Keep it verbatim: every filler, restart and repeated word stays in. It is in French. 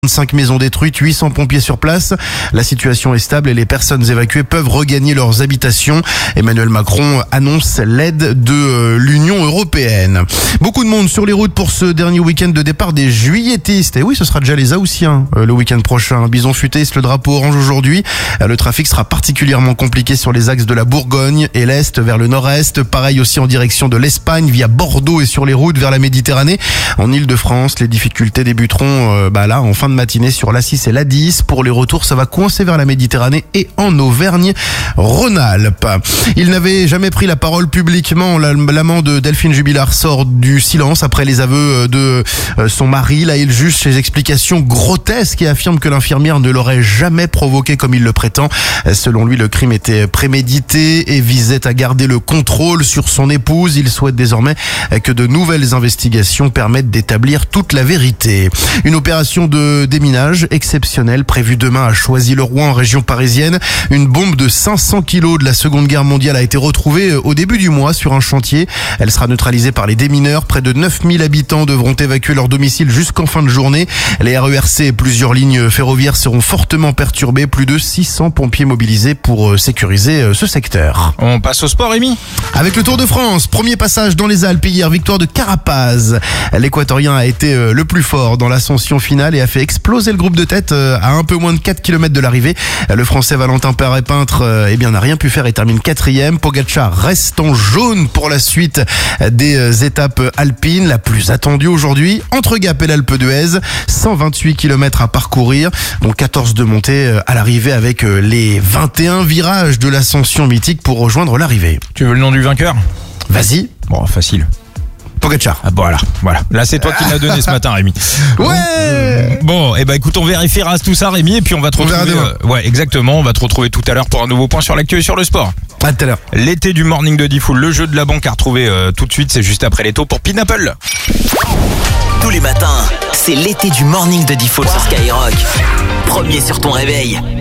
cinq maisons détruites, huit cents pompiers sur place. La situation est stable et les personnes évacuées peuvent regagner leurs habitations. Emmanuel Macron annonce l'aide de l'Union européenne. Beaucoup de monde sur les routes pour ce dernier week-end de départ des juilletistes. Et oui, ce sera déjà les Haussiens le week-end prochain. Bison futé, le drapeau orange aujourd'hui. Le trafic sera particulièrement compliqué sur les axes de la Bourgogne et l'Est vers le Nord-Est. Pareil aussi en direction de l'Espagne via Bordeaux et sur les routes vers la Méditerranée. En Île-de-France, les difficultés débuteront euh, bah là en fin de matinée sur l'A six et l'A dix. Pour les retours, ça va coincer vers la Méditerranée et en Auvergne-Rhône-Alpes. Il n'avait jamais pris la parole publiquement. L'amant de Delphine Jubilard sort du silence après les aveux de son mari. Là, il juge ses explications grotesques et affirme que l'infirmière ne l'aurait jamais provoqué comme il le prétend. Selon lui, le crime était prémédité et visait à garder le contrôle sur son épouse. Il souhaite désormais que de nouvelles investigations permettent d'établir toute la vérité. Une opération de déminage exceptionnelle prévue demain à Choisy-le-Roi en région parisienne. Une bombe de cinq cents kilos de la Seconde Guerre mondiale a été retrouvée au début du mois sur un chantier. Elle sera neutralisée par les démineurs. Près de neuf mille habitants devront évacuer leur domicile jusqu'en fin de journée. Les R E R C et plusieurs lignes ferroviaires seront fortement perturbées. Plus de six cents pompiers mobilisés pour sécuriser ce secteur. On passe au sport, Rémi. Avec le Tour de France, premier passage dans les Alpes hier, victoire de Carapaz. L'Équatorien a été le plus fort dans l'ascension finale et a fait exploser le groupe de tête à un peu moins de quatre kilomètres de l'arrivée. Le Français Valentin Perret-Peintre eh bien, n'a rien pu faire et termine quatrième. Pogacar reste en jaune pour la suite des étapes alpines. La plus attendue aujourd'hui, entre Gap et l'Alpe d'Huez. cent vingt-huit kilomètres à parcourir, dont quatorze de montée à l'arrivée avec les vingt et un virages de l'ascension mythique pour rejoindre l'arrivée. Tu veux le nom du vainqueur? Vas-y. Bon, facile. Pogacar. Ah, voilà, voilà. Là, c'est toi qui l'as donné ce matin, Rémi. Ouais. Bon, et eh ben écoute, on vérifiera tout ça, Rémi, et puis on va te On retrouver. verra euh, ouais, exactement. On va te retrouver tout à l'heure pour un nouveau point sur l'actu et sur le sport. À tout à l'heure. L'été du morning de Diffoul, le jeu de la banque à retrouver euh, tout de suite. C'est juste après les taux pour Pinapple. Tous les matins, c'est l'été du morning de Diffoul sur Skyrock. Premier sur ton réveil.